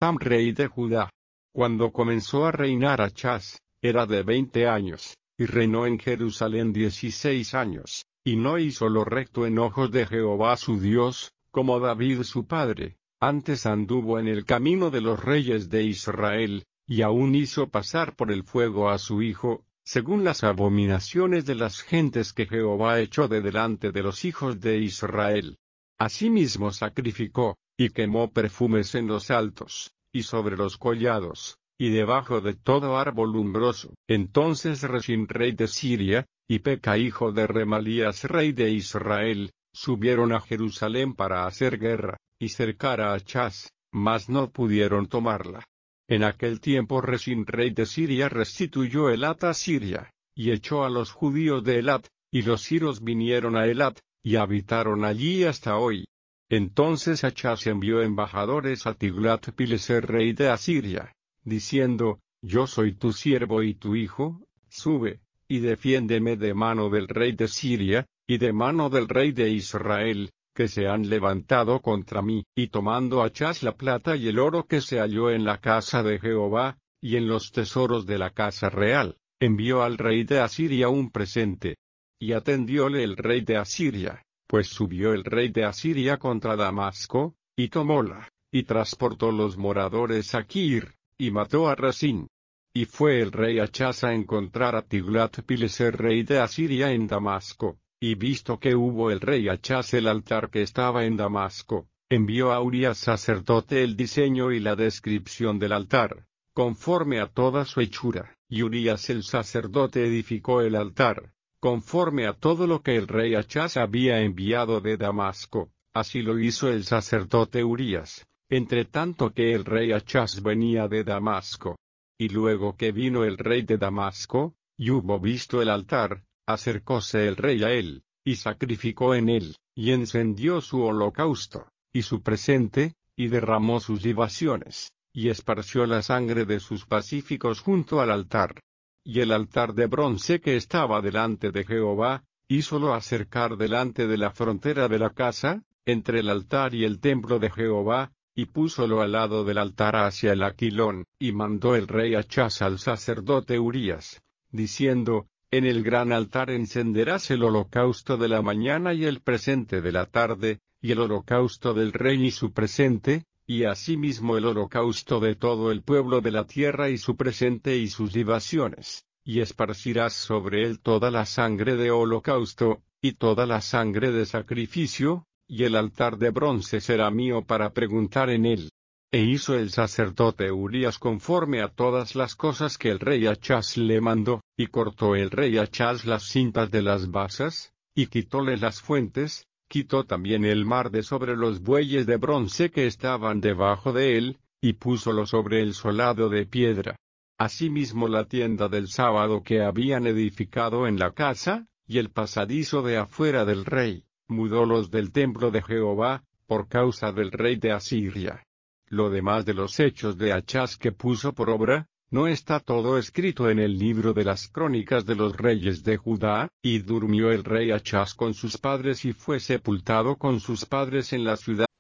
Jotam rey de Judá. Cuando comenzó a reinar Achaz, era de 20 años, y reinó en Jerusalén 16 años, y no hizo lo recto en ojos de Jehová su Dios, como David su padre. Antes anduvo en el camino de los reyes de Israel, y aún hizo pasar por el fuego a su hijo, según las abominaciones de las gentes que Jehová echó de delante de los hijos de Israel. Asimismo sacrificó, y quemó perfumes en los altos, y sobre los collados, y debajo de todo árbol umbroso. Entonces Rezín rey de Siria, y Peca hijo de Remalías rey de Israel, subieron a Jerusalén para hacer guerra, y cercar a Achaz, mas no pudieron tomarla. En aquel tiempo Rezín rey de Siria restituyó Elat a Siria, y echó a los judíos de Elat, y los siros vinieron a Elat, y habitaron allí hasta hoy. Entonces Achaz envió embajadores a Tiglat-Pileser rey de Asiria, diciendo, Yo soy tu siervo y tu hijo, sube, y defiéndeme de mano del rey de Siria, y de mano del rey de Israel, que se han levantado contra mí. Y tomando Achaz la plata y el oro que se halló en la casa de Jehová, y en los tesoros de la casa real, envió al rey de Asiria un presente. Y atendióle el rey de Asiria, pues subió el rey de Asiria contra Damasco, y tomóla, y transportó los moradores a Kir, y mató a Rezín. Y fue el rey Achaz a encontrar a Tiglat-Pileser rey de Asiria en Damasco, y visto que hubo el rey Achaz el altar que estaba en Damasco, envió a Urías sacerdote el diseño y la descripción del altar, conforme a toda su hechura, y Urías el sacerdote edificó el altar, conforme a todo lo que el rey Achaz había enviado de Damasco, así lo hizo el sacerdote Urías, entre tanto que el rey Achaz venía de Damasco. Y luego que vino el rey de Damasco, y hubo visto el altar, acercóse el rey a él, y sacrificó en él, y encendió su holocausto, y su presente, y derramó sus libaciones, y esparció la sangre de sus pacíficos junto al altar. Y el altar de bronce que estaba delante de Jehová, hízolo acercar delante de la frontera de la casa, entre el altar y el templo de Jehová, y púsolo al lado del altar hacia el aquilón, y mandó el rey Achaz al sacerdote Urías, diciendo, En el gran altar encenderás el holocausto de la mañana y el presente de la tarde, y el holocausto del rey y su presente, y asimismo el holocausto de todo el pueblo de la tierra y su presente y sus libaciones, y esparcirás sobre él toda la sangre de holocausto, y toda la sangre de sacrificio, y el altar de bronce será mío para preguntar en él. E hizo el sacerdote Urías conforme a todas las cosas que el rey Achaz le mandó, y cortó el rey Achaz las cintas de las basas, y quitóle las fuentes, quitó también el mar de sobre los bueyes de bronce que estaban debajo de él, y púsolo sobre el solado de piedra. Asimismo la tienda del sábado que habían edificado en la casa, y el pasadizo de afuera del rey, mudólos del templo de Jehová, por causa del rey de Asiria. Lo demás de los hechos de Achaz que puso por obra, ¿no está todo escrito en el libro de las crónicas de los reyes de Judá? Y durmió el rey Achaz con sus padres y fue sepultado con sus padres en la ciudad